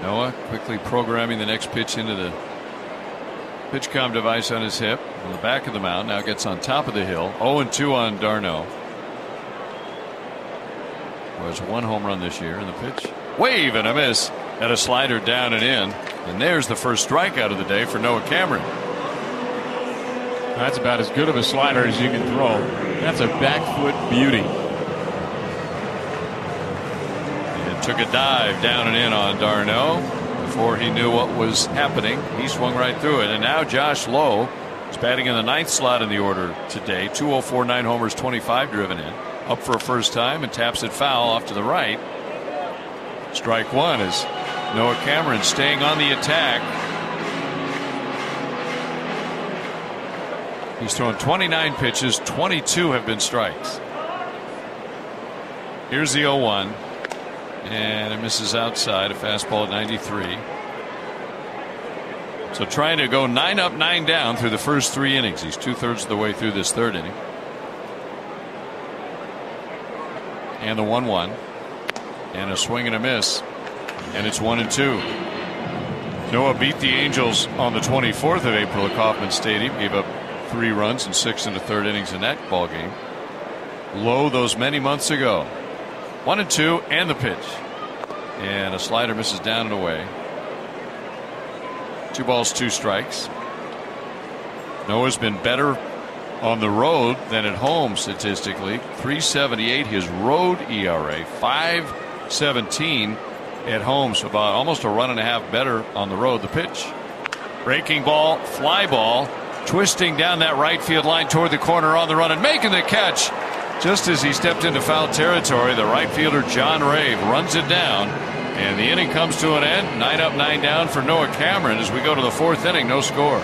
Noah quickly programming the next pitch into the PitchCom device on his hip on the back of the mound. Now gets on top of the hill. 0-2 on d'Arnaud. Was one home run this year in the pitch. Wave and a miss. Had a slider down and in. And there's the first strikeout of the day for Noah Cameron. That's about as good of a slider as you can throw. That's a back foot beauty. And took a dive down and in on d'Arnaud. Before he knew what was happening, he swung right through it. And now Josh Lowe is batting in the 9th slot in the order today. 204, 9 homers, 25 driven in. Up for a first time and taps it foul off to the right. Strike one is Noah Cameron staying on the attack. He's thrown 29 pitches, 22 have been strikes. Here's the 0-1. And it misses outside, a fastball at 93. So trying to go 9 up, 9 down through the first 3 innings. He's 2/3 of the way through this 3rd inning. And the 1-1. And a swing and a miss. And it's 1-2. Noah beat the Angels on the 24th of April at Kauffman Stadium. Gave up 3 runs and 6 in the 3rd innings in that ball game. Low those many months ago. 1-2 and the pitch. And a slider misses down and away. 2 balls, 2 strikes. Noah's been better on the road than at home statistically. 3.78 his road ERA. 5.17 at home. So about almost a run and a half better on the road. The pitch. Breaking ball, fly ball. Twisting down that right field line toward the corner on the run and making the catch. Just as he stepped into foul territory, the right fielder John Rave runs it down, and the inning comes to an end. 9 up, 9 down for Noah Cameron as we go to the 4th inning. No score.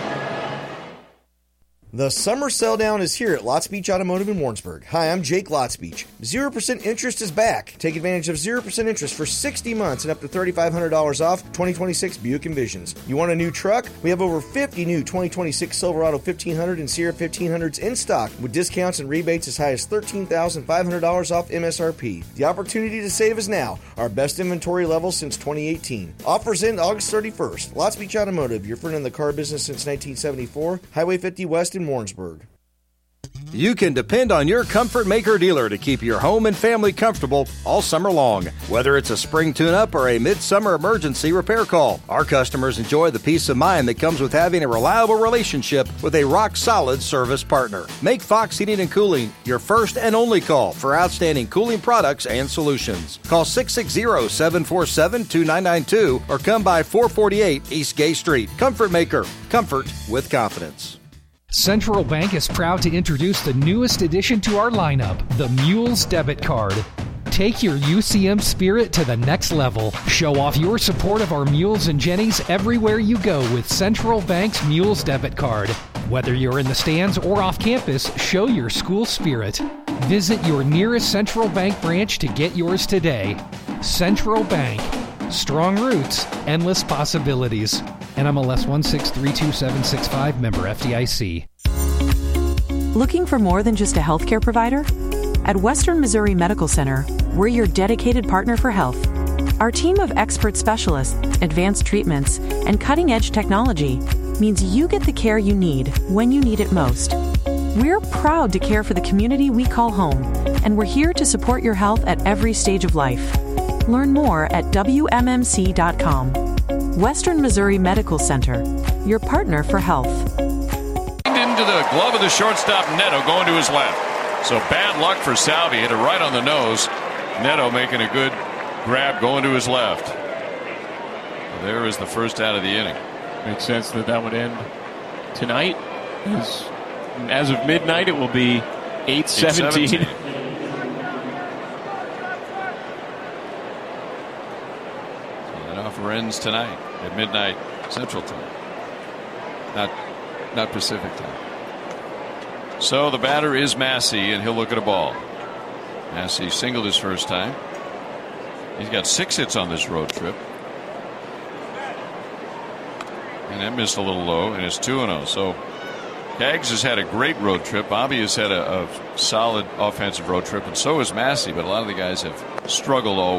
The summer sell down is here at Lots Beach Automotive in Warrensburg. Hi, I'm Jake Lots Beach. 0% interest is back. Take advantage of 0% interest for 60 months and up to $3,500 off 2026 Buick Envisions. You want a new truck? We have over 50 new 2026 Silverado 1500 and Sierra 1500s in stock with discounts and rebates as high as $13,500 off MSRP. The opportunity to save is now. Our best inventory level since 2018. Offers end August 31st. Lots Beach Automotive, your friend in the car business since 1974. Highway 50 West in Warrensburg. You can depend on your Comfort Maker dealer to keep your home and family comfortable all summer long. Whether it's a spring tune-up or a midsummer emergency repair call, our customers enjoy the peace of mind that comes with having a reliable relationship with a rock-solid service partner. Make Fox Heating and Cooling your first and only call for outstanding cooling products and solutions. Call 660-747-2992 or come by 448 East Gay Street. Comfort Maker. Comfort with confidence. Central Bank is proud to introduce the newest addition to our lineup, the Mules Debit Card. Take your UCM spirit to the next level. Show off your support of our Mules and Jennies everywhere you go with Central Bank's Mules Debit Card. Whether you're in the stands or off campus, show your school spirit. Visit your nearest Central Bank branch to get yours today. Central Bank. Strong roots, endless possibilities. NMLS 1632765, member FDIC. Looking for more than just a healthcare provider? At Western Missouri Medical Center, we're your dedicated partner for health. Our team of expert specialists, advanced treatments, and cutting-edge technology means you get the care you need when you need it most. We're proud to care for the community we call home, and we're here to support your health at every stage of life. Learn more at WMMC.com. Western Missouri Medical Center, your partner for health. Into the glove of the shortstop, Neto going to his left. So bad luck for Salvi. Hit it right on the nose. Neto making a good grab going to his left. There is the first out of the inning. Makes sense that would end tonight. As of midnight, it will be 8:17. Ends tonight at midnight Central Time, not Pacific Time. So the batter is Massey, and he'll look at a ball. Massey singled his first time. He's got 6 hits on this road trip, and that missed a little low, and it's 2-0. So Kaggs has had a great road trip. Bobby has had a solid offensive road trip, and so has Massey. But a lot of the guys have struggled all